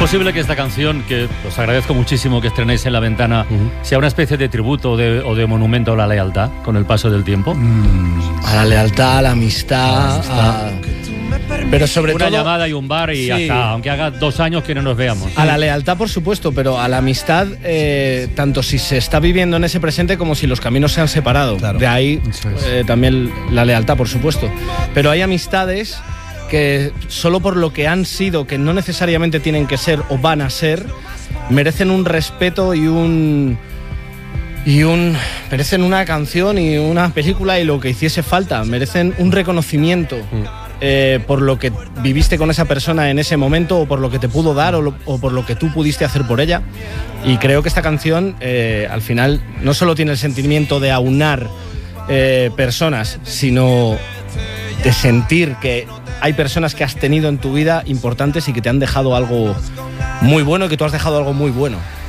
posible que esta canción, que os agradezco muchísimo que estrenéis en La Ventana, sea una especie de tributo o de monumento a la lealtad con el paso del tiempo? A la lealtad, a la amistad. Pero sobre todo... Una llamada y un bar y ya está, aunque haga 2 años que no nos veamos. A la lealtad, por supuesto, pero a la amistad, tanto si se está viviendo en ese presente como si los caminos se han separado. Claro. De ahí también la lealtad, por supuesto. Pero hay amistades que solo por lo que han sido, que no necesariamente tienen que ser o van a ser, merecen un respeto merecen una canción y una película y lo que hiciese falta, merecen un reconocimiento por lo que viviste con esa persona en ese momento, o por lo que te pudo dar, o por lo que tú pudiste hacer por ella. Y creo que esta canción al final no solo tiene el sentimiento de aunar personas, sino de sentir que hay personas que has tenido en tu vida importantes y que te han dejado algo muy bueno y que tú has dejado algo muy bueno.